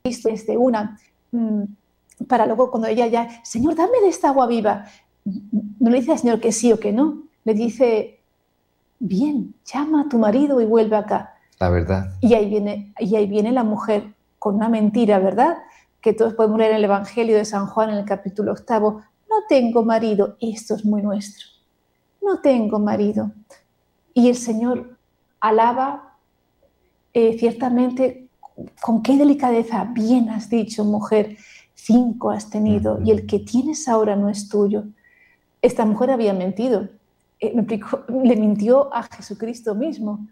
desde una, para luego cuando ella ya, Señor, dame de esta agua viva, no le dice al Señor que sí o que no, le dice, bien, llama a tu marido y vuelve acá. La verdad. Y ahí viene la mujer con una mentira, ¿verdad? Que todos podemos leer en el Evangelio de San Juan en el capítulo 8, no tengo marido, esto es muy nuestro, no tengo marido. Y el Señor alaba ciertamente con qué delicadeza, bien has dicho, mujer, 5 has tenido y el que tienes ahora no es tuyo. Esta mujer había mentido, le mintió a Jesucristo mismo.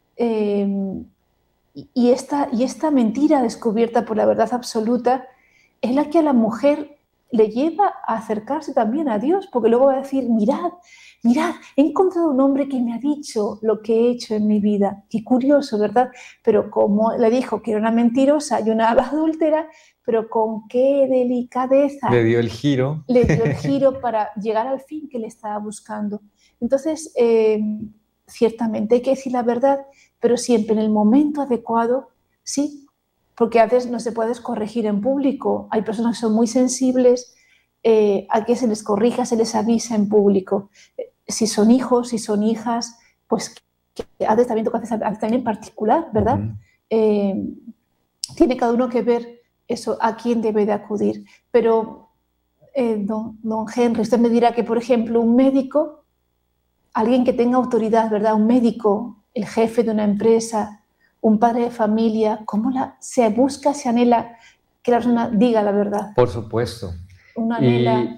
Y esta mentira descubierta por la verdad absoluta es la que a la mujer le lleva a acercarse también a Dios, porque luego va a decir, mirad, he encontrado un hombre que me ha dicho lo que he hecho en mi vida. Qué curioso, ¿verdad? Pero como le dijo que era una mentirosa y una adúltera, pero con qué delicadeza Le dio el giro. le dio el giro para llegar al fin que le estaba buscando. Entonces, ciertamente hay que decir la verdad, pero siempre en el momento adecuado, sí, porque a veces no se puede corregir en público. Hay personas que son muy sensibles a que se les corrija, se les avisa en público. Si son hijos, si son hijas, pues que haces también toca hacer también en particular, ¿verdad? Tiene cada uno que ver eso, a quién debe de acudir. Pero, don Henry, usted me dirá que, por ejemplo, un médico, alguien que tenga autoridad, ¿verdad? Un médico, el jefe de una empresa, un padre de familia, ¿cómo se busca, se anhela que la persona diga la verdad? Por supuesto. Uno anhela...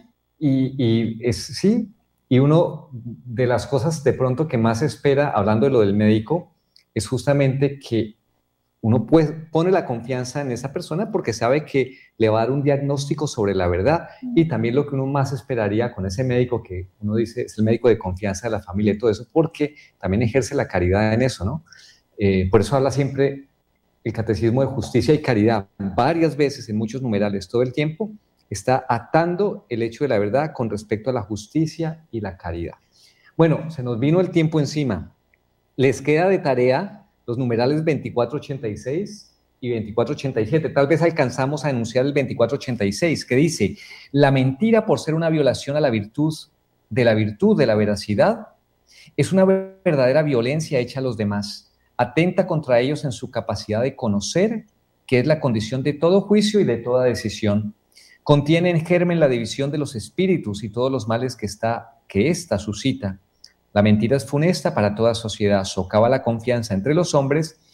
Sí, y uno de las cosas de pronto que más espera, hablando de lo del médico, es justamente que uno pone la confianza en esa persona porque sabe que le va a dar un diagnóstico sobre la verdad. Y también lo que uno más esperaría con ese médico, que uno dice es el médico de confianza de la familia y todo eso, porque también ejerce la caridad en eso, ¿no? Por eso habla siempre el Catecismo de Justicia y Caridad, varias veces en muchos numerales, todo el tiempo, está atando el hecho de la verdad con respecto a la justicia y la caridad. Bueno, se nos vino el tiempo encima. Les queda de tarea los numerales 2486 y 2487. Tal vez alcanzamos a enunciar el 2486, que dice, la mentira, por ser una violación a la virtud de la veracidad, es una verdadera violencia hecha a los demás. Atenta contra ellos en su capacidad de conocer, que es la condición de todo juicio y de toda decisión. Contiene en germen la división de los espíritus y todos los males que ésta suscita. La mentira es funesta para toda sociedad, socava la confianza entre los hombres